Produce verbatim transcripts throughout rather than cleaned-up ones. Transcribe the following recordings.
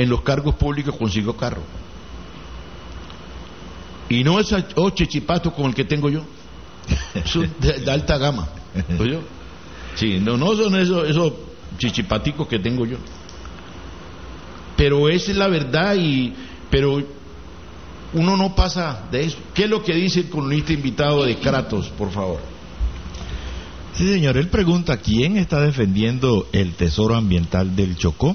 en los cargos públicos consiguió carro. Y no es oh, chichipato como el que tengo yo. Son de, de alta gama. ¿Oye? Sí, no, no son esos, esos chichipaticos que tengo yo. Pero esa es la verdad, y pero uno no pasa de eso. ¿Qué es lo que dice el columnista invitado de Kratos, por favor? Sí, señor, él pregunta, ¿quién está defendiendo el tesoro ambiental del Chocó?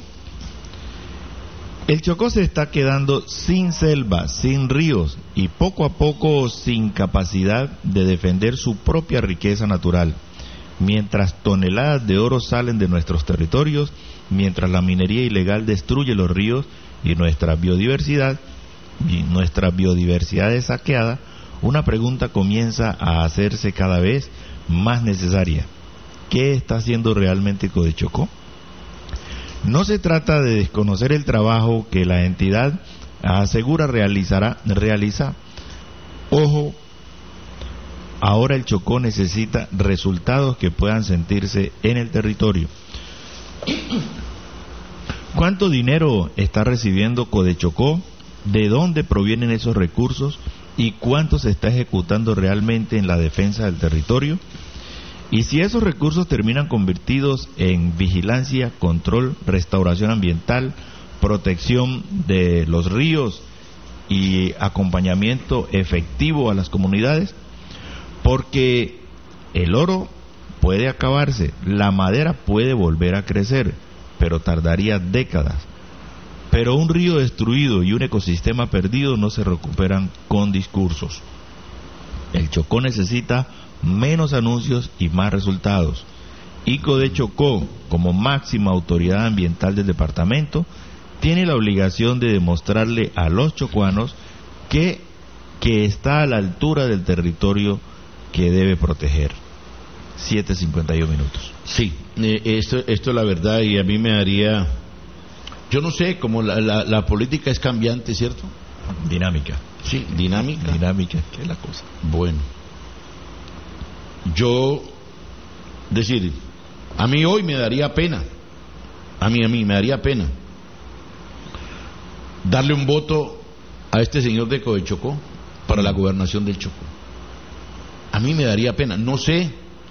El Chocó se está quedando sin selva, sin ríos y poco a poco sin capacidad de defender su propia riqueza natural. Mientras toneladas de oro salen de nuestros territorios, mientras la minería ilegal destruye los ríos y nuestra biodiversidad, y nuestra biodiversidad es saqueada, una pregunta comienza a hacerse cada vez más necesaria. ¿Qué está haciendo realmente Codechocó? No se trata de desconocer el trabajo que la entidad asegura realizará, realiza. Ojo, ahora el Chocó necesita resultados que puedan sentirse en el territorio. ¿Cuánto dinero está recibiendo Codechocó? ¿De dónde provienen esos recursos? ¿Y cuánto se está ejecutando realmente en la defensa del territorio? Y si esos recursos terminan convertidos en vigilancia, control, restauración ambiental, protección de los ríos y acompañamiento efectivo a las comunidades, porque el oro puede acabarse, la madera puede volver a crecer, pero tardaría décadas. Pero un río destruido y un ecosistema perdido no se recuperan con discursos. El Chocó necesita menos anuncios y más resultados. Y Codechocó, como máxima autoridad ambiental del departamento, tiene la obligación de demostrarle a los chocuanos que, que está a la altura del territorio que debe proteger. siete cincuenta y uno minutos. Sí, eh, esto, esto es la verdad, y a mí me daría... Yo no sé, como la, la, la política es cambiante, ¿cierto? Dinámica. Sí, dinámica. Dinámica, ¿qué es la cosa? Bueno, yo, decir, a mí hoy me daría pena, a mí, a mí me daría pena darle un voto a este señor de Codechocó para la gobernación del Chocó. A mí me daría pena, no sé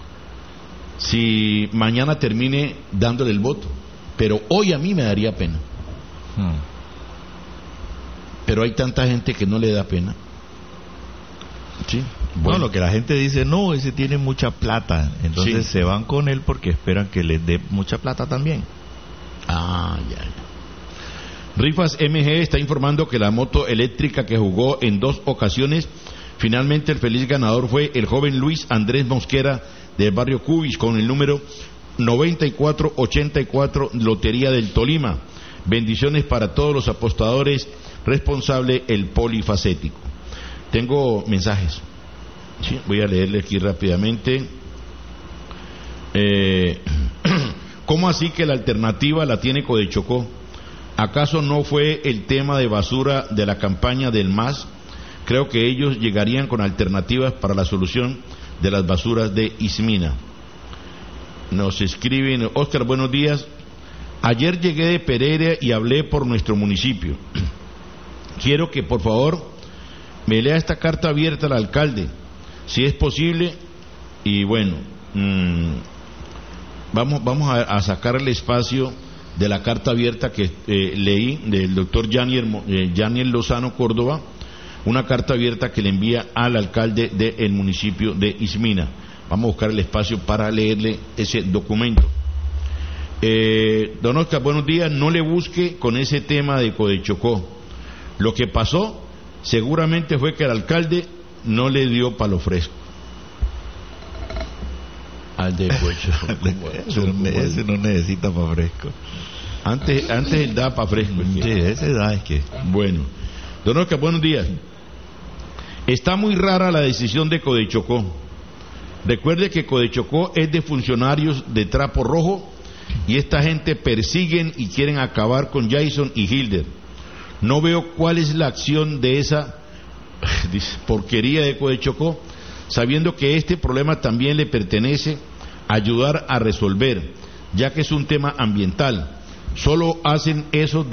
si mañana termine dándole el voto, pero hoy a mí me daría pena. Hmm. Pero hay tanta gente que no le da pena. Sí. Bueno, no, lo que la gente dice, no, ese tiene mucha plata, entonces sí, se van con él porque esperan que les dé mucha plata también. Ah, ya, ya. Rifas M G está informando que la moto eléctrica que jugó en dos ocasiones, finalmente el feliz ganador fue el joven Luis Andrés Mosquera del barrio Cubis con el número noventa y cuatro ochenta y cuatro, Lotería del Tolima. Bendiciones para todos los apostadores, responsable el polifacético. Tengo mensajes. Sí, voy a leerle aquí rápidamente. Eh, ¿Cómo así que la alternativa la tiene Codechocó? ¿Acaso no fue el tema de basura de la campaña del M A S? Creo que ellos llegarían con alternativas para la solución de las basuras de Ismina. Nos escriben, Oscar, buenos días. Ayer llegué de Pereira y hablé por nuestro municipio. Quiero que por favor me lea esta carta abierta al alcalde, si es posible, y bueno, mmm, vamos, vamos a, a sacar el espacio de la carta abierta que eh, leí del doctor Yaniel, eh, Yaniel Lozano Córdoba, una carta abierta que le envía al alcalde del municipio de Ismina. Vamos a buscar el espacio para leerle ese documento. Eh, don Oscar, buenos días. No le busque con ese tema de Codechocó. Lo que pasó seguramente fue que el alcalde no le dio palo fresco al de Codechocó. Ese no necesita pa' fresco. Antes, antes él da pa' fresco. Sí, ese da, es que. Bueno, don Oscar, buenos días. Está muy rara la decisión de Codechocó. Recuerde que Codechocó es de funcionarios de trapo rojo y esta gente persiguen y quieren acabar con Jason y Hilder. No veo cuál es la acción de esa porquería de Codechocó, sabiendo que este problema también le pertenece ayudar a resolver, ya que es un tema ambiental. Solo hacen eso de